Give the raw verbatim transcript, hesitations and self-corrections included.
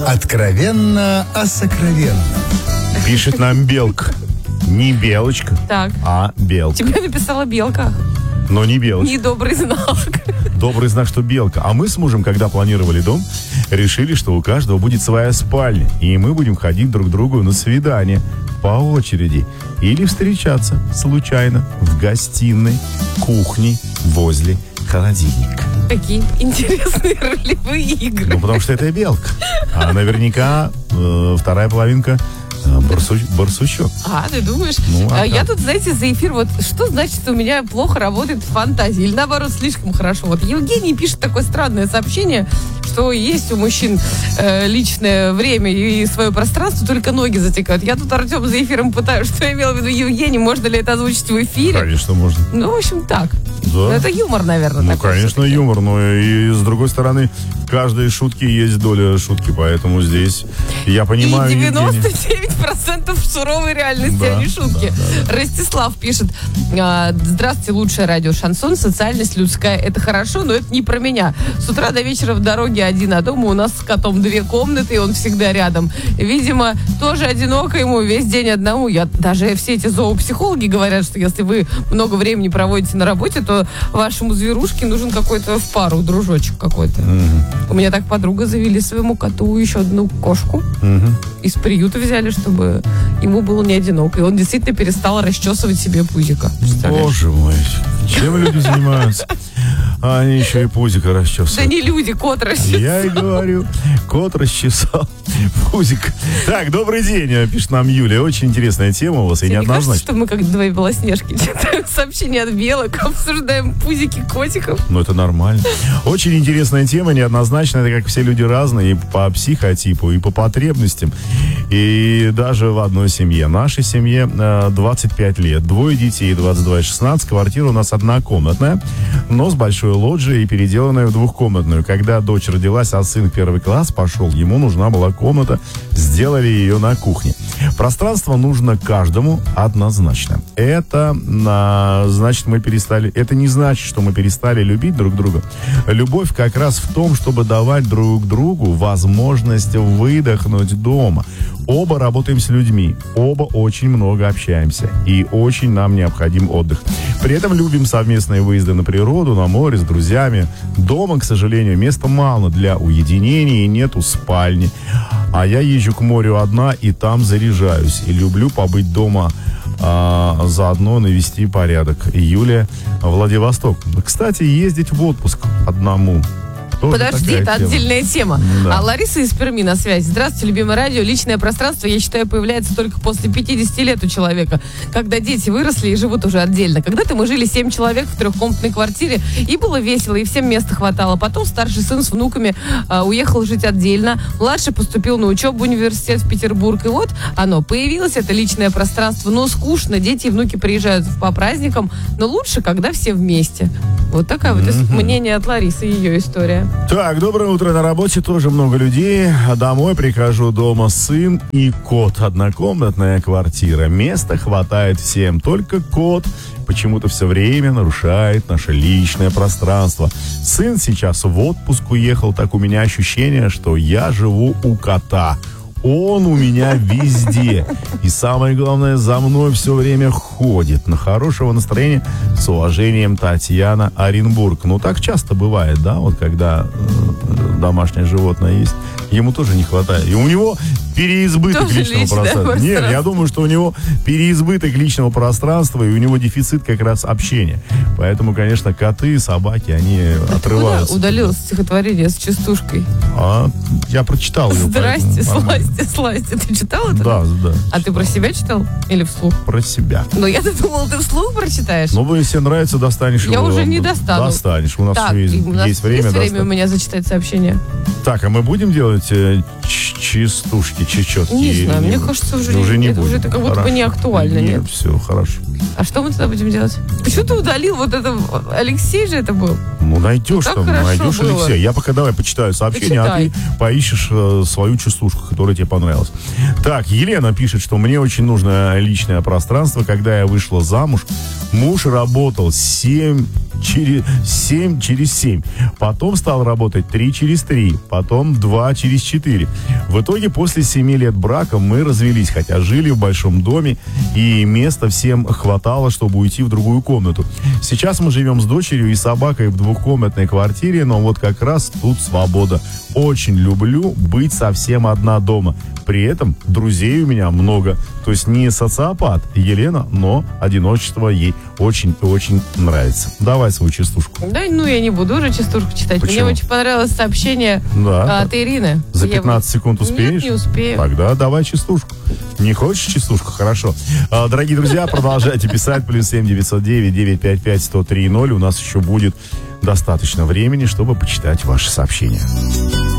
Откровенно о сокровенном. Пишет нам Белка. Не Белочка, Так. а Белка. Тебе написала Белка. Но не Белочка. Недобрый знак. Добрый знак, что Белка. А мы с мужем, когда планировали дом, решили, что у каждого будет своя спальня. И мы будем ходить друг к другу на свидание по очереди. Или встречаться случайно в гостиной, кухне, возле холодильника. Какие интересные ролевые игры. Ну, потому что это Белка. А наверняка э, вторая половинка э, барсу, барсучок. А, ты думаешь? Ну, а а я как? тут, знаете, за эфир, вот что значит, у меня плохо работает фантазия? Или наоборот, слишком хорошо? Вот Евгений пишет такое странное сообщение, что есть у мужчин э, личное время и свое пространство, только ноги затекают. Я тут, Артем, за эфиром пытаюсь, что я имела в виду, Евгений, можно ли это озвучить в эфире? Конечно, можно. Ну, в общем, так. Да. Ну, это юмор, наверное. Ну, такой конечно, все-таки. юмор, но и, с другой стороны, в каждой шутке есть доля шутки, поэтому здесь я понимаю И Евгения. девяносто девять процентов суровой реальности, Да, а не шутки. да, да, Ростислав пишет: а, здравствуйте, лучшее радио Шансон, социальность людская. Это хорошо, но это не про меня. С утра до вечера в дороге один, а дома у нас с котом две комнаты, и он всегда рядом. Видимо, тоже одиноко ему, весь день одному. Я, даже все эти зоопсихологи говорят, что если вы много времени проводите на работе, то вашему зверушке нужен какой-то в пару дружочек какой-то. Мгм. У меня так подруга завели своему коту еще одну кошку. Мгм. Из приюта взяли, чтобы ему было не одиноко. И он действительно перестал расчесывать себе пузико. Представляешь? Боже мой, чем люди занимаются? А они еще и пузико Да расчесывают. не люди, кот расчесал. Я и говорю, кот расчесал пузик. Так, добрый день, пишет нам Юлия. Очень интересная тема у вас и Тебе не кажется, неоднозначная. что мы как две белоснежки читаем сообщения от белок, обсуждаем пузики котиков? Ну, это нормально. Очень интересная тема, неоднозначная. Это как все люди разные и по психотипу, и по потребностям. И даже в одной семье. Нашей семье э, двадцать пять лет. Двое детей, двадцать два и шестнадцать. Квартира у нас однокомнатная, но с большой лоджией и переделанная в двухкомнатную. Когда дочь родилась, а сын в первый класс пошел, ему нужна была комната. Сделали ее на кухне. Пространство нужно каждому однозначно. Это, а, значит, мы перестали... Это не значит, что мы перестали любить друг друга. Любовь как раз в том, чтобы давать друг другу возможность выдохнуть дома. Оба работаем с людьми, оба очень много общаемся, и очень нам необходим отдых. При этом любим совместные выезды на природу, на море, с друзьями. Дома, к сожалению, места мало для уединения и нету спальни. А я езжу к морю одна и там заряжаюсь. И люблю побыть дома, а, заодно навести порядок. Юлия, Владивосток. Кстати, ездить в отпуск одному. Тоже Подожди, такая это тема. отдельная тема. Да. А Лариса из Перми на связи. Здравствуйте, любимое радио. Личное пространство, я считаю, появляется только после пятидесяти лет у человека, когда дети выросли и живут уже отдельно. Когда-то мы жили семь человек в трехкомнатной квартире, и было весело, и всем места хватало. Потом старший сын с внуками а, уехал жить отдельно. Младший поступил на учебу в университет в Петербург. И вот оно появилось, это личное пространство. Но скучно, дети и внуки приезжают по праздникам, но лучше, когда все вместе. Вот такая вот ис- мнение от Ларисы и ее история. Так, доброе утро. На работе тоже много людей. А домой прихожу, дома сын и кот. Однокомнатная квартира. Места хватает всем. Только кот почему-то все время нарушает наше личное пространство. Сын сейчас в отпуск уехал. Так у меня ощущение, что я живу у кота. Он у меня везде. И самое главное, за мной все время ходит. На хорошего настроения, с уважением, Татьяна, Оренбург. Ну, так часто бывает, да, вот когда э, домашнее животное есть. Ему тоже не хватает. И у него переизбыток Тоже личного личное пространства. Нет, пространство. я думаю, что у него переизбыток личного пространства, и у него дефицит как раз общения. Поэтому, конечно, коты, собаки, они отрываются. Куда удалилось стихотворение с частушкой? А, я прочитал его. Здрасте, поэтому нормально. сласти, сласти. Ты читал это? Да, да. А ты про себя читал? Или вслух? Про себя. Ну, я-то думала, ты вслух прочитаешь. Ну, если нравится, достанешь Я его. уже не достану. Достанешь. У нас Так, еще есть, у нас есть время. есть время достать. у меня зачитать сообщение? Так, а мы будем делать э, ч- частушки, чечетки? Не или знаю, не мне будем? кажется, уже, уже не это будем. уже это как будто бы Хорошо. не актуально, нет? все, хорошо. А что мы тогда будем делать? Почему ты удалил вот это? Алексей же это был? Ну, найдешь так там, хорошо найдешь было. Алексея. Я пока давай почитаю сообщение, Почитай. а ты поищешь э, свою частушку, которая тебе понравилась. Так, Елена пишет, что мне очень нужно личное пространство. Когда я вышла замуж, муж работал семь через семь через семь. Потом стал работать три через три. Потом два через четыре. В итоге после семи лет брака мы развелись, хотя жили в большом доме, и места всем хватало, чтобы уйти в другую комнату. Сейчас мы живем с дочерью и собакой в двухкомнатной квартире, но вот как раз тут свобода. Очень люблю быть совсем одна дома. При этом друзей у меня много. То есть не социопат Елена, но одиночество ей очень-очень нравится. Давай свою частушку. Да, ну я не буду уже частушку читать. Почему? Мне очень понравилось сообщение Да. от Ирины. За Я пятнадцать секунд успеешь? Нет, не успею. Тогда давай частушку. Не хочешь частушку? Хорошо. А, дорогие друзья, продолжайте писать. Плюс семь девятьсот девять девятьсот пятьдесят пять сто три ноль. У нас еще будет достаточно времени, чтобы почитать ваши сообщения.